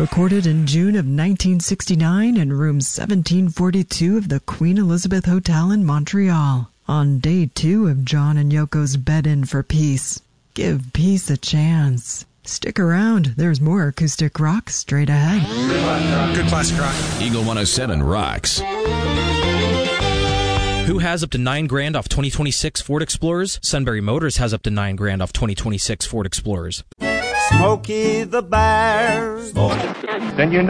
Recorded in June of 1969 in room 1742 of the Queen Elizabeth Hotel in Montreal, on day 2 of John and Yoko's Bed-In for Peace. Give peace a chance. Stick around, there's more acoustic rock straight ahead. Good classic rock. Eagle 107 rocks. Who has up to $9,000 off 2026 Ford Explorers? Sunbury Motors has up to $9,000 off 2026 Ford Explorers. Smokey the Bear. Then you know